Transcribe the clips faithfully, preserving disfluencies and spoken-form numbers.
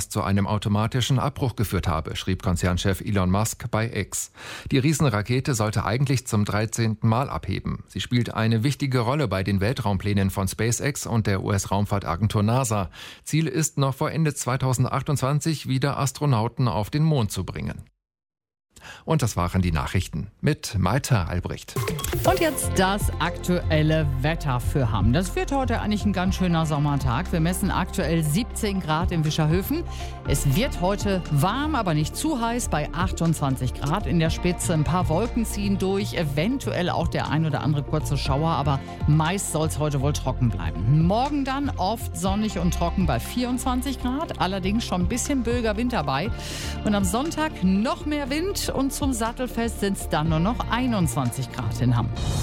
was zu einem automatischen Abbruch geführt habe, schrieb Konzernchef Elon Musk bei X. Die Riesenrakete sollte eigentlich zum dreizehnten Mal abheben. Sie spielt eine wichtige Rolle bei den Weltraumplänen von SpaceX und der U S-Raumfahrtagentur NASA. Ziel ist noch vor Ende zweitausendachtundzwanzig wieder Astronauten auf den Mond zu bringen. Und das waren die Nachrichten mit Malte Albrecht. Und jetzt das aktuelle Wetter für Hamm. Das wird heute eigentlich ein ganz schöner Sommertag. Wir messen aktuell siebzehn Grad in Wischerhöfen. Es wird heute warm, aber nicht zu heiß, bei achtundzwanzig Grad in der Spitze. Ein paar Wolken ziehen durch, eventuell auch der ein oder andere kurze Schauer, aber meist soll es heute wohl trocken bleiben. Morgen dann oft sonnig und trocken bei vierundzwanzig Grad, allerdings schon ein bisschen böiger Wind dabei. Und am Sonntag noch mehr Wind. Und zum Sattelfest sind es dann nur noch einundzwanzig Grad in Hamm.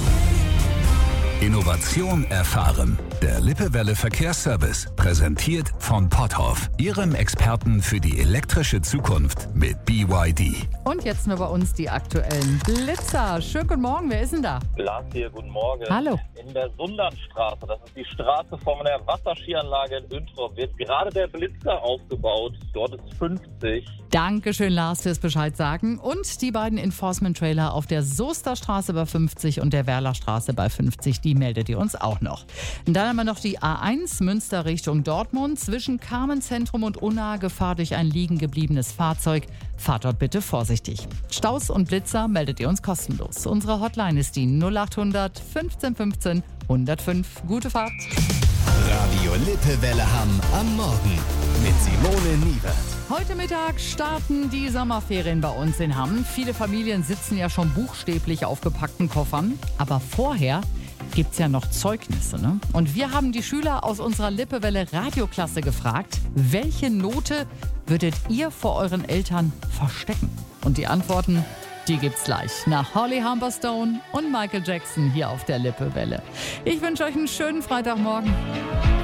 Innovation erfahren. Der Lippewelle Verkehrsservice, präsentiert von Potthoff, Ihrem Experten für die elektrische Zukunft mit B Y D. Und jetzt nur bei uns die aktuellen Blitzer. Schönen guten Morgen, wer ist denn da? Lars hier, guten Morgen. Hallo. In der Sundernstraße, das ist die Straße von der Wasserskianlage in Üntrop, wird gerade der Blitzer aufgebaut. Dort ist fünfzig. Dankeschön, Lars, fürs Bescheid sagen. Und die beiden Enforcement-Trailer auf der Soesterstraße bei fünfzig und der Werlerstraße bei fünfzig, die meldet ihr uns auch noch. Und dann haben wir noch die A eins Münster Richtung Dortmund. Zwischen Carmenzentrum und Unna Gefahr durch ein liegen gebliebenes Fahrzeug. Fahrt dort bitte vorsichtig. Staus und Blitzer meldet ihr uns kostenlos. Unsere Hotline ist die null achthundert fünfzehn fünfzehn hundertfünf. Gute Fahrt. Radio Lippewelle Hamm am Morgen mit Simone Niewert. Heute Mittag starten die Sommerferien bei uns in Hamm. Viele Familien sitzen ja schon buchstäblich auf gepackten Koffern. Aber vorher gibt's ja noch Zeugnisse, ne? Und wir haben die Schüler aus unserer Lippewelle Radioklasse gefragt, welche Note würdet ihr vor euren Eltern verstecken? Und die Antworten, die gibt's gleich nach Holly Humberstone und Michael Jackson hier auf der Lippewelle. Ich wünsche euch einen schönen Freitagmorgen.